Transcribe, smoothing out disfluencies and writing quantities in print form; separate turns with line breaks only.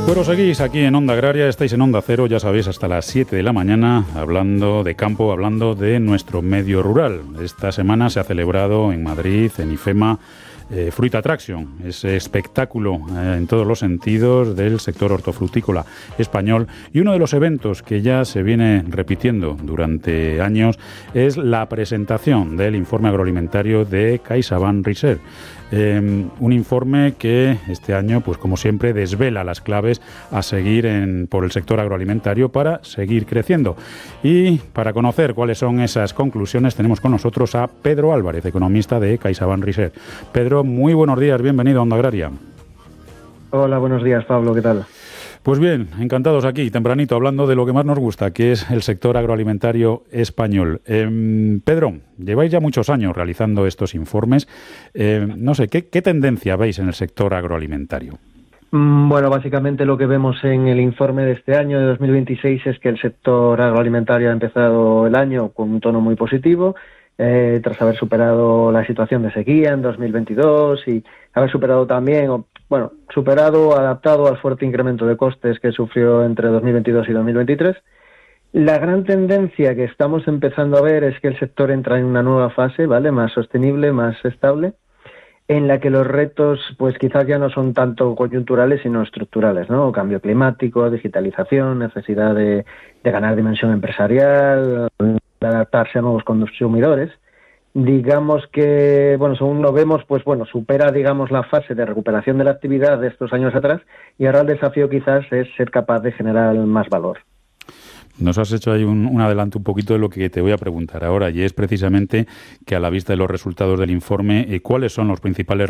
Pues lo seguís aquí en Onda Agraria, estáis en Onda Cero, ya sabéis, hasta las 7 de la mañana, hablando de campo, hablando de nuestro medio rural. Esta semana se ha celebrado en Madrid, en IFEMA, Fruit Attraction, ese espectáculo en todos los sentidos del sector hortofrutícola español. Y uno de los eventos que ya se viene repitiendo durante años es la presentación del informe agroalimentario de CaixaBank Research. Un informe que este año, pues como siempre, desvela las claves a seguir por el sector agroalimentario para seguir creciendo. Y para conocer cuáles son esas conclusiones, tenemos con nosotros a Pedro Álvarez, economista de CaixaBank Research. Pedro, muy buenos días, bienvenido a Onda Agraria.
Hola, buenos días, Pablo, ¿qué tal?
Pues bien, encantados aquí, tempranito, hablando de lo que más nos gusta, que es el sector agroalimentario español. Pedro, lleváis ya muchos años realizando estos informes. No sé, ¿qué tendencia veis en el sector agroalimentario?
Bueno, básicamente lo que vemos en el informe de este año, de 2026, es que el sector agroalimentario ha empezado el año con un tono muy positivo, tras haber superado la situación de sequía en 2022 y haber superado también, adaptado al fuerte incremento de costes que sufrió entre 2022 y 2023. La gran tendencia que estamos empezando a ver es que el sector entra en una nueva fase, ¿vale?, más sostenible, más estable, en la que los retos pues quizás ya no son tanto coyunturales sino estructurales, ¿no? Cambio climático, digitalización, necesidad de ganar dimensión empresarial, de adaptarse a nuevos consumidores. Digamos que, según lo vemos, supera, la fase de recuperación de la actividad de estos años atrás, y ahora el desafío quizás es ser capaz de generar más valor.
Nos has hecho ahí un adelanto un poquito de lo que te voy a preguntar ahora, y es precisamente que a la vista de los resultados del informe, ¿cuáles son los principales